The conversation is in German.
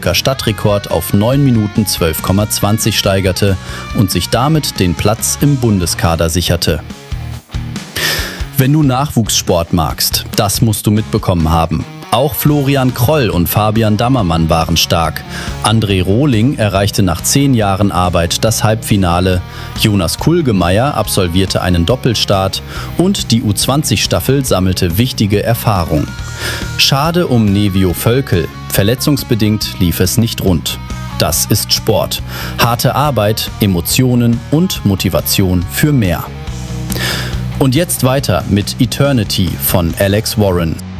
Stadtrekord auf 9 Minuten 12,20 steigerte und sich damit den Platz im Bundeskader sicherte. Wenn du Nachwuchssport magst, das musst du mitbekommen haben. Auch Florian Kroll und Fabian Dammermann waren stark. André Rohling erreichte nach 10 Jahren Arbeit das Halbfinale. Jonas Kulgemeier absolvierte einen Doppelstart und die U20-Staffel sammelte wichtige Erfahrung. Schade um Nevio Völkel. Verletzungsbedingt lief es nicht rund. Das ist Sport. Harte Arbeit, Emotionen und Motivation für mehr. Und jetzt weiter mit Eternity von Alex Warren.